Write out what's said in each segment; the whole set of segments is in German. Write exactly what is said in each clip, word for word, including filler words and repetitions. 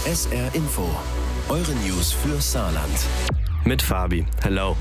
S R Info, eure News für Saarland. Mit Fabi. Hello.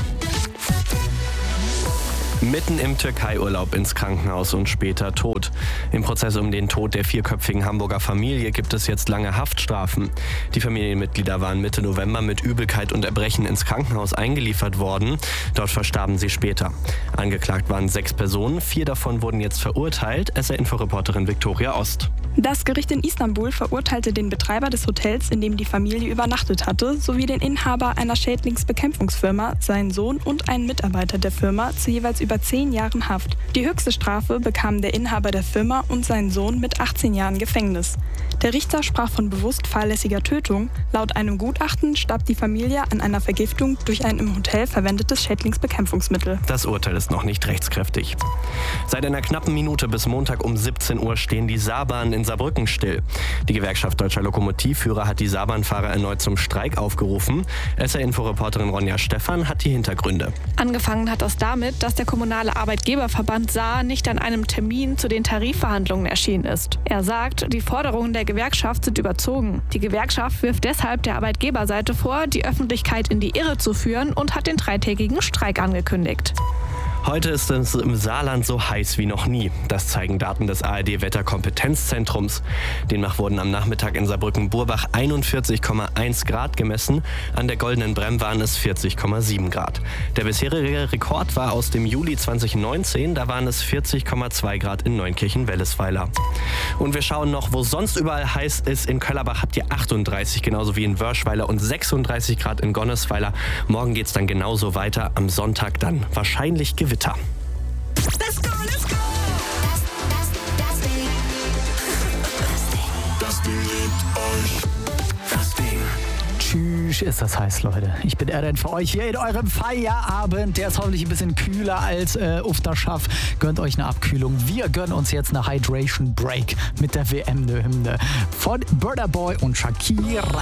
Mitten im Türkei-Urlaub ins Krankenhaus und später tot. Im Prozess um den Tod der vierköpfigen Hamburger Familie gibt es jetzt lange Haftstrafen. Die Familienmitglieder waren Mitte November mit Übelkeit und Erbrechen ins Krankenhaus eingeliefert worden. Dort verstarben sie später. Angeklagt waren sechs Personen, vier davon wurden jetzt verurteilt. S R-Info-Reporterin Viktoria Ost. Das Gericht in Istanbul verurteilte den Betreiber des Hotels, in dem die Familie übernachtet hatte, sowie den Inhaber einer Schädlingsbekämpfungsfirma, seinen Sohn und einen Mitarbeiter der Firma zu jeweils über zehn Jahren Haft. Die höchste Strafe bekamen der Inhaber der Firma und sein Sohn mit achtzehn Jahren Gefängnis. Der Richter sprach von bewusst fahrlässiger Tötung. Laut einem Gutachten starb die Familie an einer Vergiftung durch ein im Hotel verwendetes Schädlingsbekämpfungsmittel. Das Urteil ist noch nicht rechtskräftig. Seit einer knappen Minute bis Montag um siebzehn Uhr stehen die Saarbahnen in Saarbrücken still. Die Gewerkschaft Deutscher Lokomotivführer hat die Saarbahnfahrer erneut zum Streik aufgerufen. S R-Info-Reporterin Ronja Stephan hat die Hintergründe. Angefangen hat das damit, dass der kommunale Arbeitgeberverband Saar nicht an einem Termin zu den Tarifverhandlungen erschienen ist. Er sagt, die Forderungen der Gewerkschaft sind überzogen. Die Gewerkschaft wirft deshalb der Arbeitgeberseite vor, die Öffentlichkeit in die Irre zu führen und hat den dreitägigen Streik angekündigt. Heute ist es im Saarland so heiß wie noch nie. Das zeigen Daten des A R D-Wetterkompetenzzentrums. Demnach wurden am Nachmittag in Saarbrücken-Burbach einundvierzig Komma eins Grad gemessen. An der Goldenen Bremm waren es vierzig Komma sieben Grad. Der bisherige Rekord war aus dem Juli zwanzig neunzehn. Da waren es vierzig Komma zwei Grad in Neunkirchen-Wellesweiler. Und wir schauen noch, wo sonst überall heiß ist. In Köllerbach habt ihr achtunddreißig, genauso wie in Wörschweiler, und sechsunddreißig Grad in Gonnesweiler. Morgen geht's dann genauso weiter. Am Sonntag dann wahrscheinlich Gewitter. Let's go, let's go! Das Ding liebt euch. Das Ding. Tschüss, ist das heiß, Leute. Ich bin Eren für euch hier in eurem Feierabend. Der ist hoffentlich ein bisschen kühler als äh, Ufterschaff. Gönnt euch eine Abkühlung. Wir gönnen uns jetzt eine Hydration Break mit der W M-Hymne von Burna Boy und Shakira.